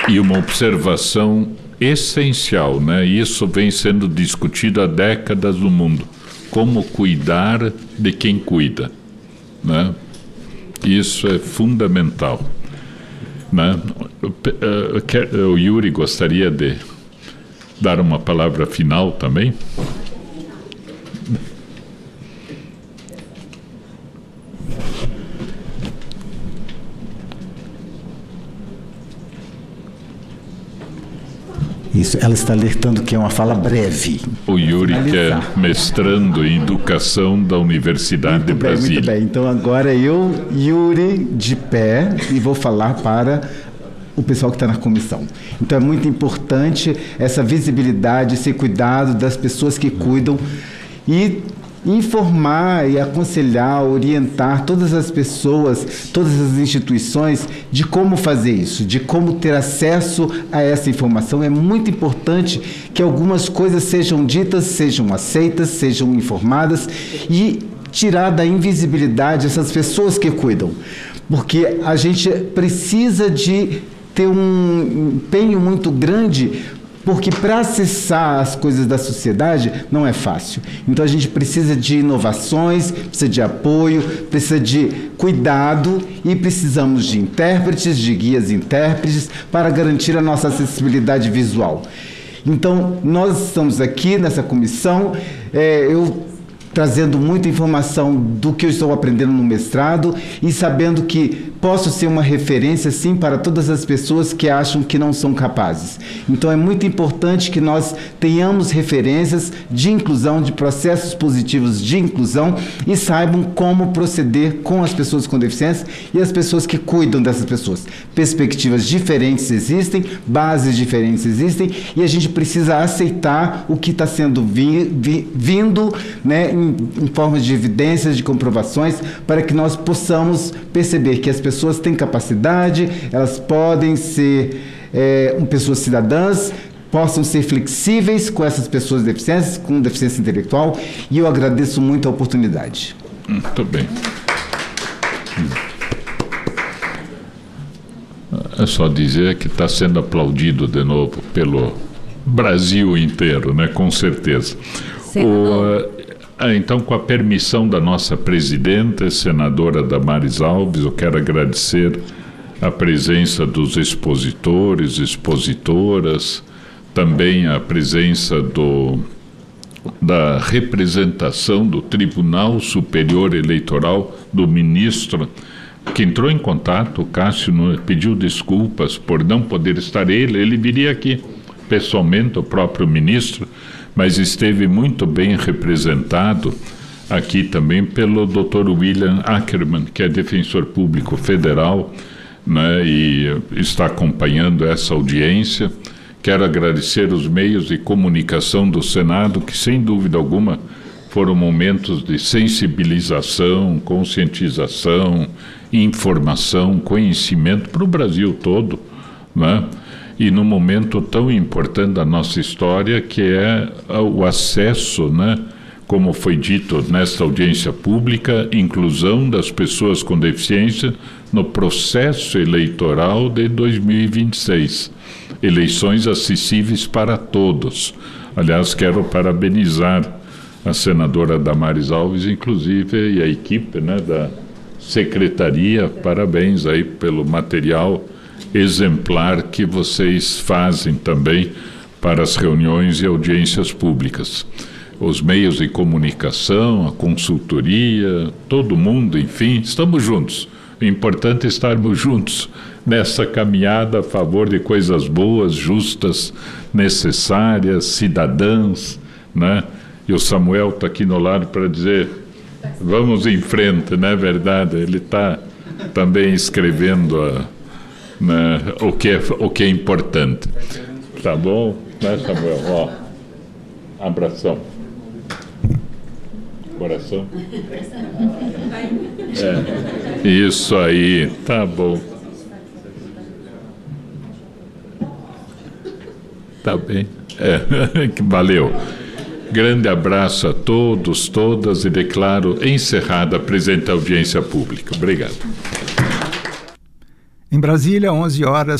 E uma observação essencial, né? Isso vem sendo discutido há décadas no mundo. Como cuidar de quem cuida, né? Isso é fundamental, né? O Yuri gostaria de dar uma palavra final também. Isso, ela está alertando que é uma fala breve. O Yuri, que é mestrando em educação da Universidade de Brasília. Muito bem. Então agora eu, Yuri, de pé, e vou falar para o pessoal que está na comissão. Então é muito importante essa visibilidade, esse cuidado das pessoas que cuidam e informar e aconselhar, orientar todas as pessoas, todas as instituições de como fazer isso, de como ter acesso a essa informação. É muito importante que algumas coisas sejam ditas, sejam aceitas, sejam informadas e tirar da invisibilidade essas pessoas que cuidam, porque a gente precisa de ter um empenho muito grande, porque para acessar as coisas da sociedade não é fácil. Então a gente precisa de inovações, precisa de apoio, precisa de cuidado e precisamos de intérpretes, de guias intérpretes para garantir a nossa acessibilidade visual. Então nós estamos aqui nessa comissão, eu trazendo muita informação do que eu estou aprendendo no mestrado e sabendo que posso ser uma referência, sim, para todas as pessoas que acham que não são capazes. Então, é muito importante que nós tenhamos referências de inclusão, de processos positivos de inclusão e saibam como proceder com as pessoas com deficiência e as pessoas que cuidam dessas pessoas. Perspectivas diferentes existem, bases diferentes existem e a gente precisa aceitar o que está sendo vindo, né, em forma de evidências, de comprovações, para que nós possamos perceber que as pessoas têm capacidade, elas podem ser pessoas cidadãs, possam ser flexíveis com essas pessoas deficientes, com deficiência intelectual, e eu agradeço muito a oportunidade. Muito bem. É só dizer que está sendo aplaudido de novo pelo Brasil inteiro, né? Com certeza. Então, com a permissão da nossa presidenta, senadora Damares Alves, eu quero agradecer a presença dos expositores, expositoras, também a presença da representação do Tribunal Superior Eleitoral, do ministro, que entrou em contato. O Cássio pediu desculpas por não poder estar ele viria aqui pessoalmente, o próprio ministro, mas esteve muito bem representado aqui também pelo Dr. William Ackerman, que é defensor público federal, né, e está acompanhando essa audiência. Quero agradecer os meios de comunicação do Senado, que sem dúvida alguma foram momentos de sensibilização, conscientização, informação, conhecimento para o Brasil todo, né? E num momento tão importante da nossa história, que é o acesso, né, como foi dito nesta audiência pública, inclusão das pessoas com deficiência no processo eleitoral de 2026. Eleições acessíveis para todos. Aliás, quero parabenizar a senadora Damares Alves, inclusive, e a equipe, né, da secretaria. Parabéns aí pelo material exemplar que vocês fazem também para as reuniões e audiências públicas. Os meios de comunicação, a consultoria, todo mundo, enfim, estamos juntos. O importante é estarmos juntos nessa caminhada a favor de coisas boas, justas, necessárias, cidadãs, né? E o Samuel está aqui no lado para dizer, vamos em frente, não é verdade? Ele está também escrevendo né, o que é importante. Tá bom? Né, Samuel? Ó, abração. Coração. Isso aí, tá bom. Tá bem. Valeu. Grande abraço a todos, todas, e declaro encerrada a presente audiência pública. Obrigado. Em Brasília, 11 horas.